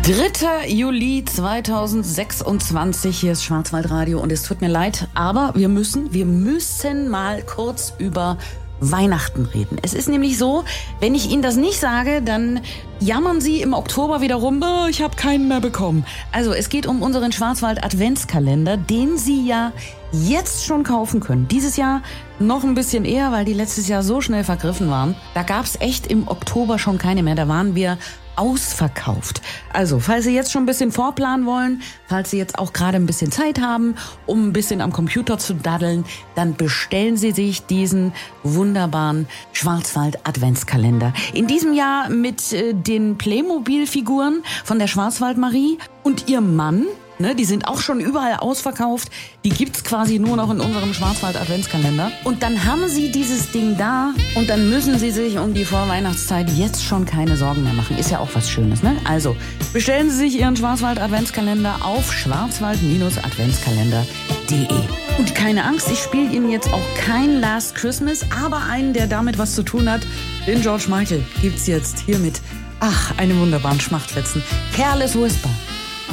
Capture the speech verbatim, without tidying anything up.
dritter Juli zweitausendsechsundzwanzig, hier ist Schwarzwaldradio und es tut mir leid, aber wir müssen, wir müssen mal kurz über Weihnachten reden. Es ist nämlich so, wenn ich Ihnen das nicht sage, dann jammern Sie im Oktober wieder rum, oh, ich habe keinen mehr bekommen. Also es geht um unseren Schwarzwald-Adventskalender, den Sie ja jetzt schon kaufen können. Dieses Jahr noch ein bisschen eher, weil die letztes Jahr so schnell vergriffen waren. Da gab es echt im Oktober schon keine mehr. Da waren wir ausverkauft. Also, falls Sie jetzt schon ein bisschen vorplanen wollen, falls Sie jetzt auch gerade ein bisschen Zeit haben, um ein bisschen am Computer zu daddeln, dann bestellen Sie sich diesen wunderbaren Schwarzwald-Adventskalender. In diesem Jahr mit äh, den Playmobil-Figuren von der Schwarzwaldmarie und ihrem Mann. Ne, die sind auch schon überall ausverkauft. Die gibt's quasi nur noch in unserem Schwarzwald-Adventskalender. Und dann haben Sie dieses Ding da und dann müssen Sie sich um die Vorweihnachtszeit jetzt schon keine Sorgen mehr machen. Ist ja auch was Schönes, ne? Also, bestellen Sie sich Ihren Schwarzwald-Adventskalender auf schwarzwald Adventskalender punkt de. Und keine Angst, ich spiele Ihnen jetzt auch kein Last Christmas, aber einen, der damit was zu tun hat. Den George Michael gibt's jetzt hier mit, ach, einem wunderbaren Schmachtfetzen. Careless Whisper.